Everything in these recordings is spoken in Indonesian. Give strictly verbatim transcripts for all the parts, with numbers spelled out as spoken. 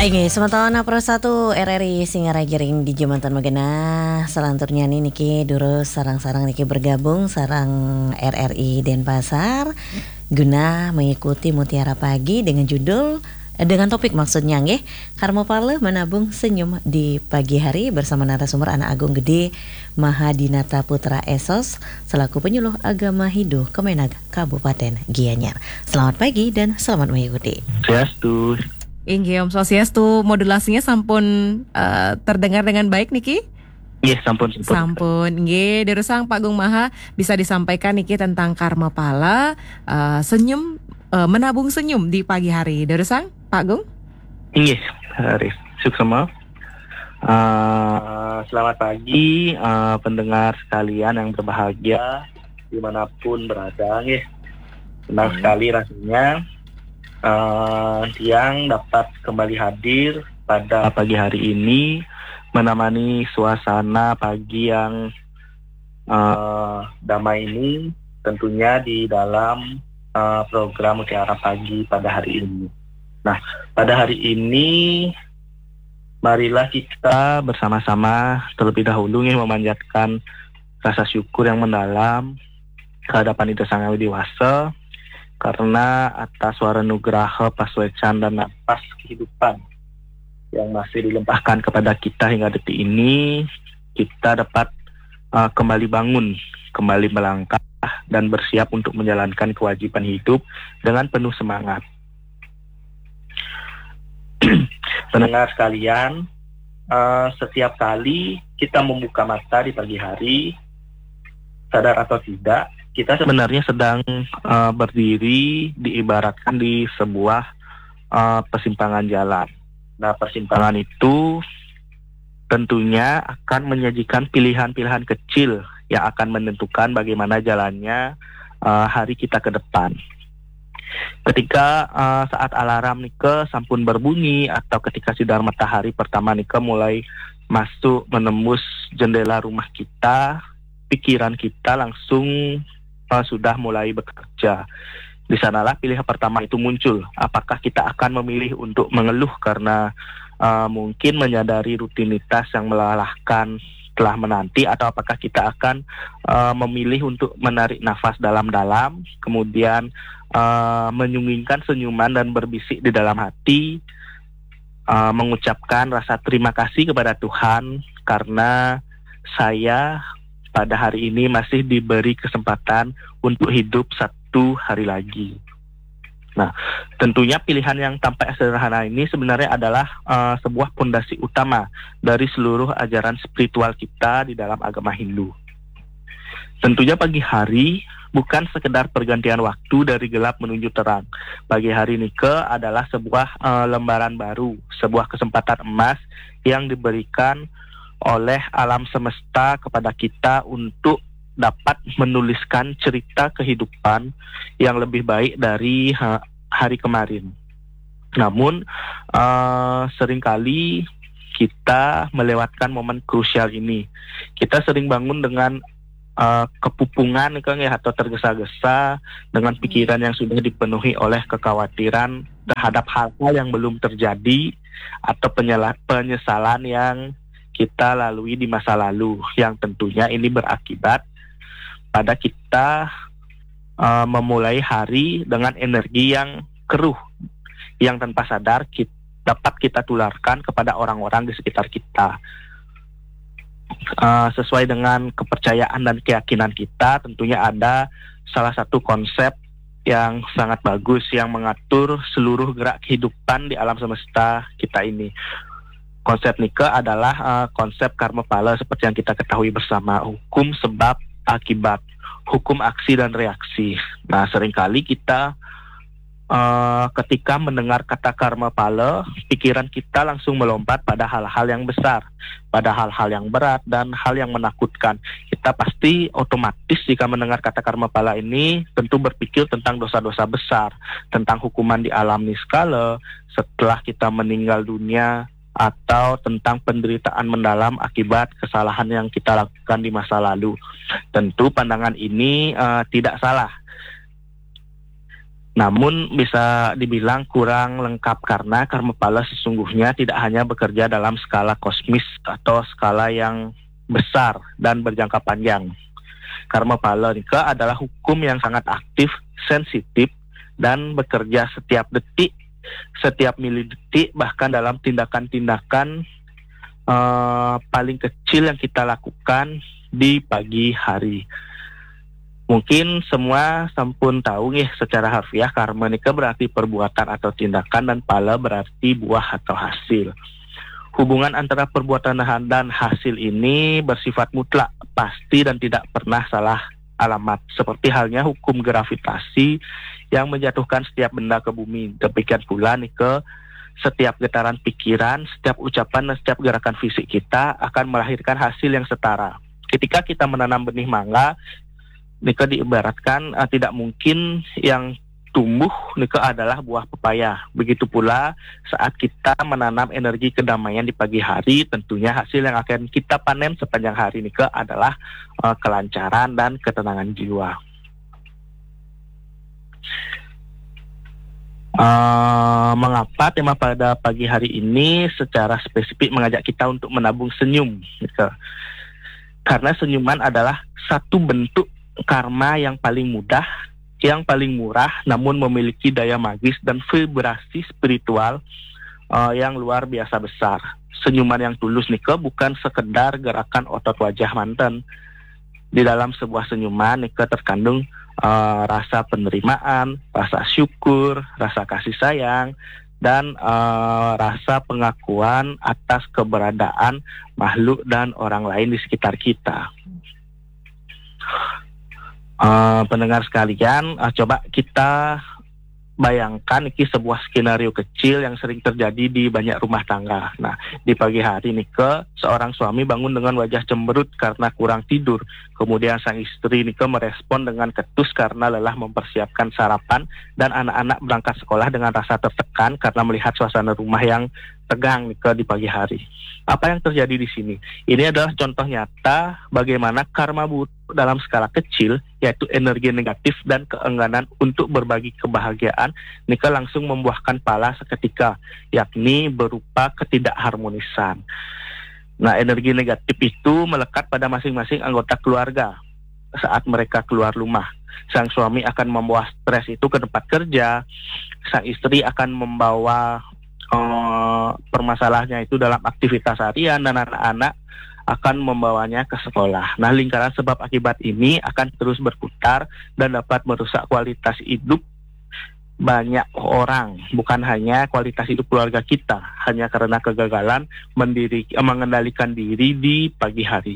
Oke, sementara pro satu R R I Singaragiring di Jembatan Magena selanturnya nih Niki durus sarang-sarang Niki bergabung sarang R R I Denpasar guna mengikuti Mutiara Pagi dengan judul eh, dengan topik maksudnya nggih Karma Pala menabung senyum di pagi hari bersama narasumber Anak Agung Gede Mahadinata Putra Esos selaku penyuluh agama Hindu Kemenag Kabupaten Gianyar. Selamat pagi dan selamat mengikuti. Swastiastu. Inggih Om Swastiastu, modulasinya sampun uh, terdengar dengan baik niki? Iya, sampun sampun. Sampun, nggih, derusang Pak Gung Maha bisa disampaikan niki tentang karma pala uh, senyum uh, menabung senyum di pagi hari. Derusang Pak Gung? Iya, Arif. Suksema. Uh, selamat pagi uh, pendengar sekalian yang berbahagia dimanapun berada, nggih. Senang hmm. sekali rasanya Uh, yang dapat kembali hadir pada pagi hari ini menemani suasana pagi yang uh, damai ini tentunya di dalam uh, program Mutiara Pagi pada hari ini. Nah, pada hari ini marilah kita bersama-sama terlebih dahulu nih memanjatkan rasa syukur yang mendalam kehadapan Ida Sang Hyang Widi-Wasa karena atas wara nugraha paswecan dan napas kehidupan yang masih dilimpahkan kepada kita hingga detik ini, kita dapat uh, kembali bangun, kembali melangkah dan bersiap untuk menjalankan kewajiban hidup dengan penuh semangat. Pendengar sekalian, uh, setiap kali kita membuka mata di pagi hari, sadar atau tidak, kita sebenarnya sedang uh, berdiri diibaratkan di sebuah uh, persimpangan jalan. Nah, persimpangan itu tentunya akan menyajikan pilihan-pilihan kecil yang akan menentukan bagaimana jalannya uh, hari kita ke depan. Ketika uh, saat alarm nike sampun berbunyi atau ketika sinar matahari pertama nike mulai masuk menembus jendela rumah kita, pikiran kita langsung sudah mulai bekerja. Di sanalah pilihan pertama itu muncul. Apakah kita akan memilih untuk mengeluh karena uh, mungkin menyadari rutinitas yang melelahkan telah menanti, atau apakah kita akan uh, memilih untuk menarik nafas dalam-dalam, kemudian uh, menyunggingkan senyuman dan berbisik di dalam hati, uh, mengucapkan rasa terima kasih kepada Tuhan karena saya pada hari ini masih diberi kesempatan untuk hidup satu hari lagi. Nah, tentunya pilihan yang tampak sederhana ini sebenarnya adalah uh, sebuah fondasi utama dari seluruh ajaran spiritual kita di dalam agama Hindu. Tentunya pagi hari bukan sekedar pergantian waktu dari gelap menuju terang. Pagi hari nike adalah sebuah uh, lembaran baru, sebuah kesempatan emas yang diberikan oleh alam semesta kepada kita untuk dapat menuliskan cerita kehidupan yang lebih baik dari ha, hari kemarin. Namun uh, seringkali kita melewatkan momen krusial ini. Kita sering bangun dengan uh, kepupungan ya, atau tergesa-gesa dengan pikiran yang sudah dipenuhi oleh kekhawatiran terhadap hal-hal yang belum terjadi atau penyela- penyesalan yang kita lalui di masa lalu, yang tentunya ini berakibat pada kita uh, memulai hari dengan energi yang keruh, yang tanpa sadar kita, dapat kita tularkan kepada orang-orang di sekitar kita. Uh, sesuai dengan kepercayaan dan keyakinan kita, tentunya ada salah satu konsep yang sangat bagus yang mengatur seluruh gerak kehidupan di alam semesta kita ini. Konsep nike adalah uh, konsep karma pala seperti yang kita ketahui bersama, hukum sebab akibat, hukum aksi dan reaksi. Nah, seringkali kita uh, ketika mendengar kata karma pala, pikiran kita langsung melompat pada hal-hal yang besar, pada hal-hal yang berat dan hal yang menakutkan. Kita pasti otomatis jika mendengar kata karma pala ini tentu berpikir tentang dosa-dosa besar, tentang hukuman di alam niskala setelah kita meninggal dunia, atau tentang penderitaan mendalam akibat kesalahan yang kita lakukan di masa lalu. Tentu pandangan ini uh, tidak salah. Namun bisa dibilang kurang lengkap karena karma pala sesungguhnya tidak hanya bekerja dalam skala kosmis atau skala yang besar dan berjangka panjang. Karma pala nika adalah hukum yang sangat aktif, sensitif, dan bekerja setiap detik, setiap milidetik, bahkan dalam tindakan-tindakan uh, paling kecil yang kita lakukan di pagi hari. Mungkin semua sampun tahu nih secara harfiah karma nika berarti perbuatan atau tindakan dan pala berarti buah atau hasil. Hubungan antara perbuatan dan hasil ini bersifat mutlak, pasti dan tidak pernah salah alamat. Seperti halnya hukum gravitasi yang menjatuhkan setiap benda ke bumi. Demikian pula nih ke setiap getaran pikiran, setiap ucapan dan setiap gerakan fisik kita akan melahirkan hasil yang setara. Ketika kita menanam benih mangga, nika diibaratkan uh, tidak mungkin yang tumbuh nika adalah buah pepaya. Begitu pula saat kita menanam energi kedamaian di pagi hari, tentunya hasil yang akan kita panen sepanjang hari nika adalah uh, kelancaran dan ketenangan jiwa. Uh, mengapa tema pada pagi hari ini secara spesifik mengajak kita untuk menabung senyum? Nika? Karena senyuman adalah satu bentuk karma yang paling mudah, yang paling murah, namun memiliki daya magis dan vibrasi spiritual uh, yang luar biasa besar. Senyuman yang tulus nika bukan sekedar gerakan otot wajah manten. Di dalam sebuah senyuman nika terkandung uh, rasa penerimaan, rasa syukur, rasa kasih sayang, dan uh, rasa pengakuan atas keberadaan makhluk dan orang lain di sekitar kita. Uh, pendengar sekalian, uh, coba kita bayangkan ini sebuah skenario kecil yang sering terjadi di banyak rumah tangga. Nah, di pagi hari nih ke seorang suami bangun dengan wajah cemberut karena kurang tidur. Kemudian sang istri nih ke merespon dengan ketus karena lelah mempersiapkan sarapan, dan anak-anak berangkat sekolah dengan rasa tertekan karena melihat suasana rumah yang tegang nih ke di pagi hari. Apa yang terjadi di sini? Ini adalah contoh nyata bagaimana karma buruk dalam skala kecil, yaitu energi negatif dan keengganan untuk berbagi kebahagiaan, nika langsung membuahkan pala seketika, yakni berupa ketidakharmonisan. Nah, energi negatif itu melekat pada masing-masing anggota keluarga saat mereka keluar rumah. Sang suami akan membawa stres itu ke tempat kerja, sang istri akan membawa Uh, permasalahannya itu dalam aktivitas harian, dan anak-anak akan membawanya ke sekolah. Nah, lingkaran sebab akibat ini akan terus berputar dan dapat merusak kualitas hidup banyak orang, bukan hanya kualitas hidup keluarga kita, hanya karena kegagalan mendiri, mengendalikan diri di pagi hari.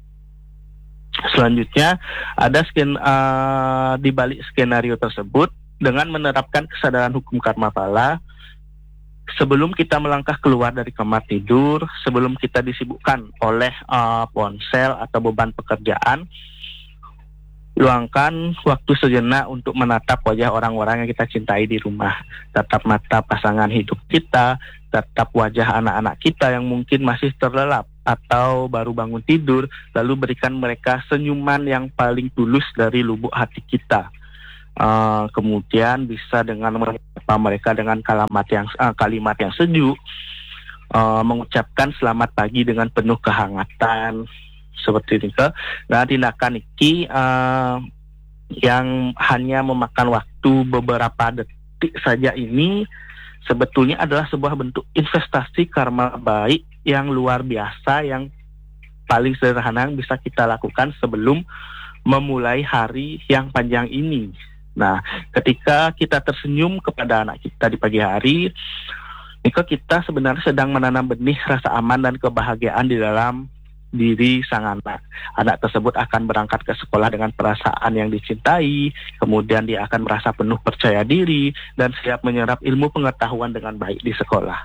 Selanjutnya, ada sken, uh, di balik skenario tersebut, dengan menerapkan kesadaran hukum karma pala, sebelum kita melangkah keluar dari kamar tidur, sebelum kita disibukkan oleh uh, ponsel atau beban pekerjaan, luangkan waktu sejenak untuk menatap wajah orang-orang yang kita cintai di rumah. Tatap mata pasangan hidup kita, tatap wajah anak-anak kita yang mungkin masih terlelap atau baru bangun tidur, lalu berikan mereka senyuman yang paling tulus dari lubuk hati kita. Uh, kemudian bisa dengan menyapa mereka dengan kalimat yang uh, kalimat yang sejuk, uh, mengucapkan selamat pagi dengan penuh kehangatan seperti itu. Nah, tindakan ini uh, yang hanya memakan waktu beberapa detik saja ini sebetulnya adalah sebuah bentuk investasi karma baik yang luar biasa, yang paling sederhana yang bisa kita lakukan sebelum memulai hari yang panjang ini. Nah, ketika kita tersenyum kepada anak kita di pagi hari, maka kita sebenarnya sedang menanam benih rasa aman dan kebahagiaan di dalam diri sang anak. Anak tersebut akan berangkat ke sekolah dengan perasaan yang dicintai, kemudian dia akan merasa penuh percaya diri dan siap menyerap ilmu pengetahuan dengan baik di sekolah.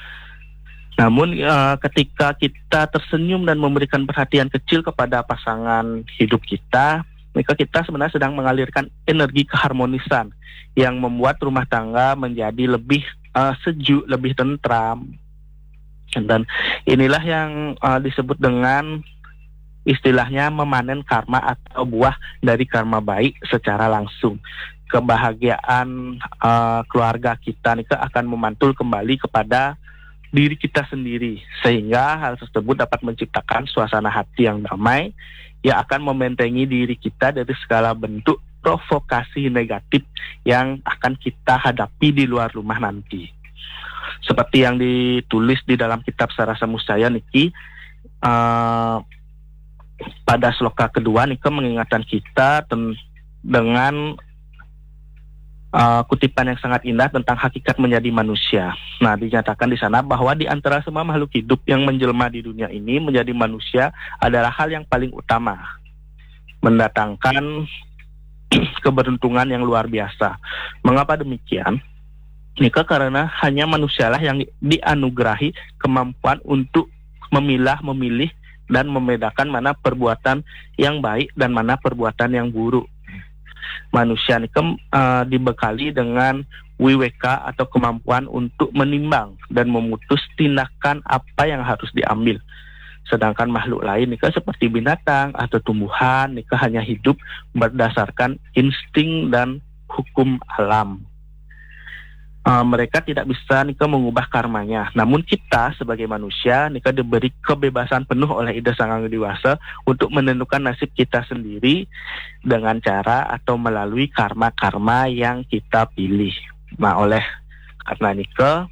Namun uh, ketika kita tersenyum dan memberikan perhatian kecil kepada pasangan hidup kita, maka kita sebenarnya sedang mengalirkan energi keharmonisan yang membuat rumah tangga menjadi lebih uh, sejuk, lebih tentram. Dan inilah yang uh, disebut dengan istilahnya memanen karma atau buah dari karma baik secara langsung. kebahagiaan uh, keluarga kita nih akan memantul kembali kepada diri kita sendiri, sehingga hal tersebut dapat menciptakan suasana hati yang damai yang akan membentengi diri kita dari segala bentuk provokasi negatif yang akan kita hadapi di luar rumah nanti. Seperti yang ditulis di dalam kitab Sarasa Musaya niki, uh, pada sloka kedua niki mengingatkan kita ten- dengan Uh, kutipan yang sangat indah tentang hakikat menjadi manusia. Nah, dinyatakan di sana bahwa di antara semua makhluk hidup yang menjelma di dunia ini, menjadi manusia adalah hal yang paling utama, mendatangkan keberuntungan yang luar biasa. Mengapa demikian? Nika karena hanya manusialah yang dianugerahi kemampuan untuk memilah, memilih, dan membedakan mana perbuatan yang baik dan mana perbuatan yang buruk. Manusia ini uh, dibekali dengan wiweka atau kemampuan untuk menimbang dan memutus tindakan apa yang harus diambil. Sedangkan makhluk lain nika seperti binatang atau tumbuhan nika hanya hidup berdasarkan insting dan hukum alam. Uh, mereka tidak bisa nika mengubah karmanya. Namun kita sebagai manusia nika diberi kebebasan penuh oleh Ida Sang Hyang Widi-Wasa untuk menentukan nasib kita sendiri dengan cara atau melalui karma-karma yang kita pilih. Nah, oleh karena nika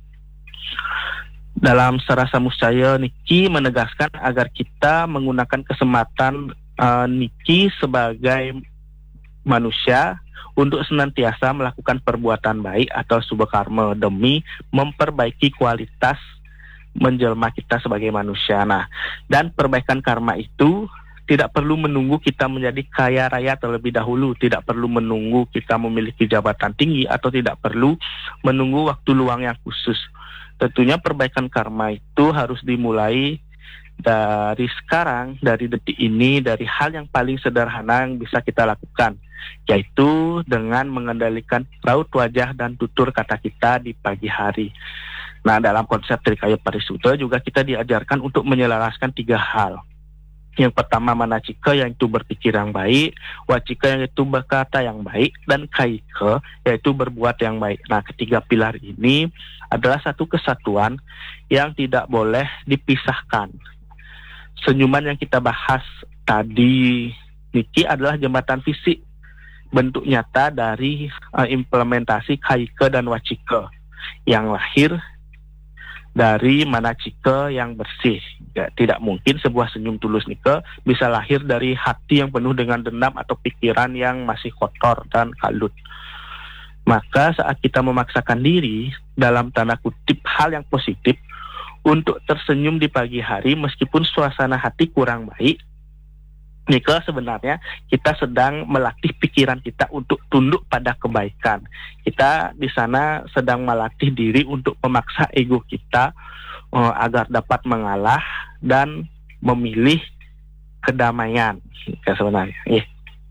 dalam Sarasa Musaya niki menegaskan agar kita menggunakan kesempatan uh, niki sebagai manusia untuk senantiasa melakukan perbuatan baik atau subkarma demi memperbaiki kualitas menjelma kita sebagai manusia. Nah, dan perbaikan karma itu tidak perlu menunggu kita menjadi kaya raya terlebih dahulu, tidak perlu menunggu kita memiliki jabatan tinggi, atau tidak perlu menunggu waktu luang yang khusus. Tentunya perbaikan karma itu harus dimulai dari sekarang, dari detik ini, dari hal yang paling sederhana yang bisa kita lakukan, yaitu dengan mengendalikan raut wajah dan tutur kata kita di pagi hari. Nah, dalam konsep Trikaya Parisuta juga kita diajarkan untuk menyelaraskan tiga hal. Yang pertama manacika, yaitu berpikir yang baik, wacika, yaitu berkata yang baik, dan kaika, yaitu berbuat yang baik. Nah, ketiga pilar ini adalah satu kesatuan yang tidak boleh dipisahkan. Senyuman yang kita bahas tadi niki adalah jembatan fisik, bentuk nyata dari uh, implementasi kaika dan wacika yang lahir dari manacika yang bersih. Ya, tidak mungkin sebuah senyum tulus nika bisa lahir dari hati yang penuh dengan dendam atau pikiran yang masih kotor dan kalut. Maka saat kita memaksakan diri dalam tanda kutip hal yang positif untuk tersenyum di pagi hari meskipun suasana hati kurang baik, nika sebenarnya kita sedang melatih pikiran kita untuk tunduk pada kebaikan. Kita di sana sedang melatih diri untuk memaksa ego kita uh, agar dapat mengalah dan memilih kedamaian. Ya, sebenarnya. Yeah.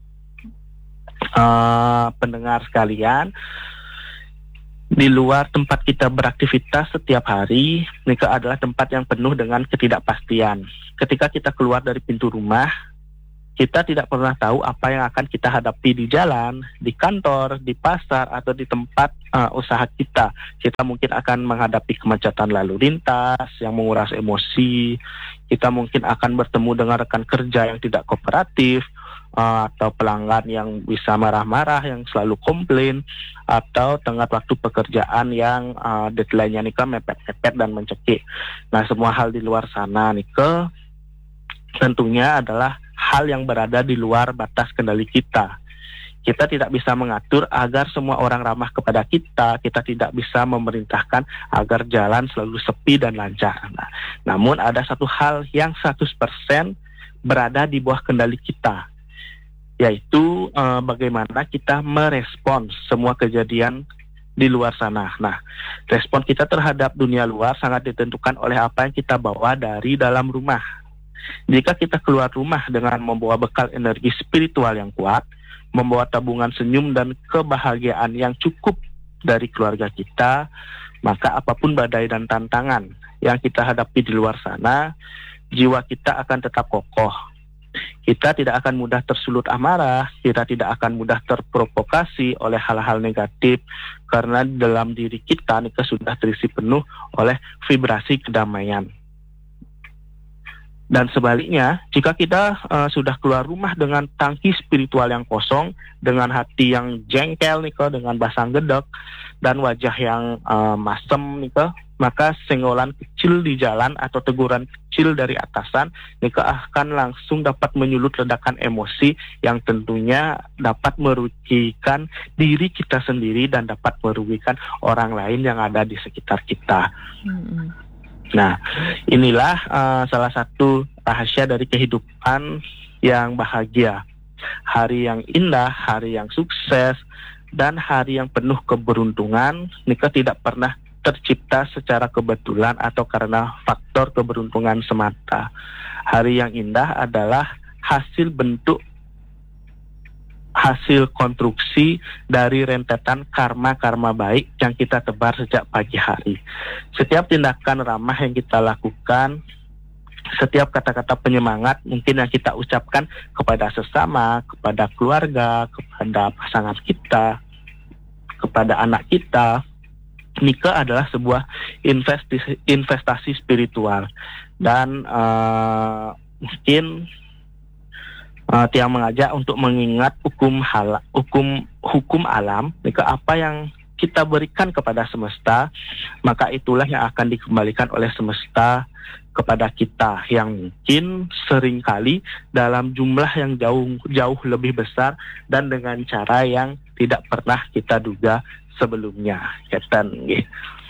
Uh, pendengar sekalian, di luar tempat kita beraktivitas setiap hari, nika adalah tempat yang penuh dengan ketidakpastian. Ketika kita keluar dari pintu rumah, kita tidak pernah tahu apa yang akan kita hadapi di jalan, di kantor, di pasar, atau di tempat uh, usaha kita. Kita mungkin akan menghadapi kemacetan lalu lintas yang menguras emosi. Kita mungkin akan bertemu dengan rekan kerja yang tidak kooperatif, uh, atau pelanggan yang bisa marah-marah, yang selalu komplain, atau tenggat waktu pekerjaan yang uh, deadline-nya nika mepet-mepet dan mencekik. Nah, semua hal di luar sana nika tentunya adalah hal yang berada di luar batas kendali kita. Kita tidak bisa mengatur agar semua orang ramah kepada kita. Kita tidak bisa memerintahkan agar jalan selalu sepi dan lancar. Nah, namun ada satu hal yang seratus persen berada di bawah kendali kita, yaitu eh, bagaimana kita merespons semua kejadian di luar sana. Nah, respon kita terhadap dunia luar sangat ditentukan oleh apa yang kita bawa dari dalam rumah. Jika kita keluar rumah dengan membawa bekal energi spiritual yang kuat, membawa tabungan senyum dan kebahagiaan yang cukup dari keluarga kita, maka apapun badai dan tantangan yang kita hadapi di luar sana, jiwa kita akan tetap kokoh. kita tidak akan mudah tersulut amarah, kita tidak akan mudah terprovokasi oleh hal-hal negatif, karena dalam diri kita nika sudah terisi penuh oleh vibrasi kedamaian. Dan sebaliknya, jika kita uh, sudah keluar rumah dengan tangki spiritual yang kosong, dengan hati yang jengkel nika, dengan basang gedek, dan wajah yang uh, masem nika, maka senggolan kecil di jalan atau teguran kecil dari atasan nika akan langsung dapat menyulut ledakan emosi yang tentunya dapat merugikan diri kita sendiri dan dapat merugikan orang lain yang ada di sekitar kita. Mm-hmm. Nah, inilah uh, salah satu rahasia dari kehidupan yang bahagia. Hari yang indah, hari yang sukses, dan hari yang penuh keberuntungan, nika tidak pernah tercipta secara kebetulan atau karena faktor keberuntungan semata. Hari yang indah adalah hasil bentuk, hasil konstruksi dari rentetan karma-karma baik yang kita tebar sejak pagi hari. Setiap tindakan ramah yang kita lakukan, setiap kata-kata penyemangat mungkin yang kita ucapkan kepada sesama, kepada keluarga, kepada pasangan kita, kepada anak kita, nika adalah sebuah investasi, investasi spiritual. Dan uh, mungkin Uh, Tiang mengajak untuk mengingat hukum hal, hukum hukum alam, jika apa yang kita berikan kepada semesta, maka itulah yang akan dikembalikan oleh semesta kepada kita, yang mungkin seringkali dalam jumlah yang jauh jauh lebih besar dan dengan cara yang tidak pernah kita duga sebelumnya. Ketan nggih.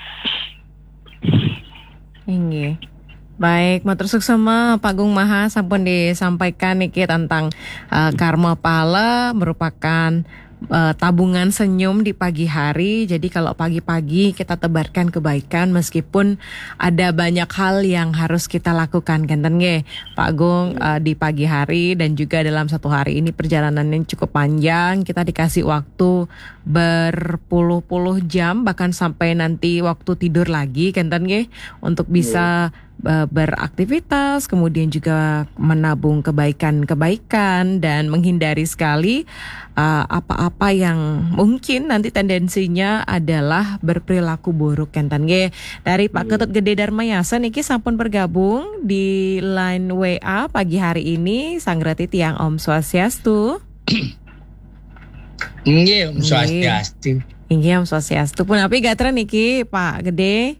Nggih. Baik, matur suksema Pak Agung Maha sampun disampaikan niki tentang uh, karma pala merupakan uh, tabungan senyum di pagi hari. Jadi kalau pagi-pagi kita tebarkan kebaikan meskipun ada banyak hal yang harus kita lakukan, genten nggih Pak Agung, uh, di pagi hari dan juga dalam satu hari ini perjalanan yang cukup panjang, kita dikasih waktu berpuluh-puluh jam bahkan sampai nanti waktu tidur lagi, genten nggih, untuk bisa beraktivitas, kemudian juga menabung kebaikan-kebaikan dan menghindari sekali uh, apa-apa yang mungkin nanti tendensinya adalah berperilaku buruk, kenten nggih. Dari Pak Ketut Gede Darmayasa niki sampun bergabung di line W A pagi hari ini. Sanggrati tiang Om Swastiastu. Nggih, Om Swastiastu. Nggih, Om Swastiastu. Pun api gatra niki Pak Gede.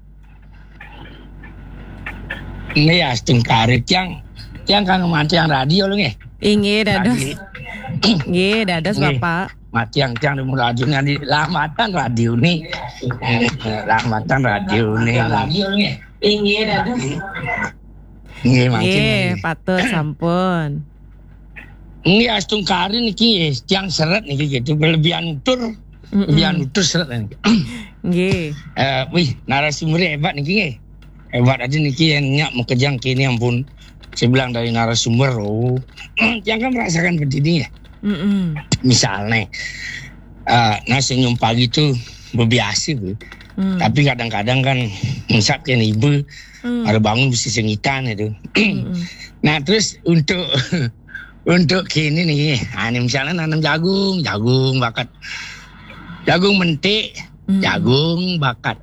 Ini ya setengkari tiang tiang kan mati yang radio loh nggih. Inggih dados. Nggih dados Bapak. Mati yang tiang di radio nih lamatan radio nih. Lamatan radio nih. Radio nggih. Inggih dados. Nggih mangke. Nggih patut sampun. Ini astungkari niki tiang seret niki gitu berlebihan tur. Berlebihan tur seret niki. Nggih. Eh wih narasumber hebat niki nggih. Hebat aja niki yang nyak mau kejang kini ampun. Saya bilang dari narasumber, oh, yang kan merasakan begini ya. Mm-mm. Misalnya, uh, nah senyum pagi itu berbiasa, bu. Mm. Tapi kadang-kadang kan mensapkan ibu, mm. ada bangun mesti sengitan itu. Nah terus untuk untuk kini nih, nah, ini misalnya nanam jagung, jagung bakat, jagung mentik, mm. jagung bakat.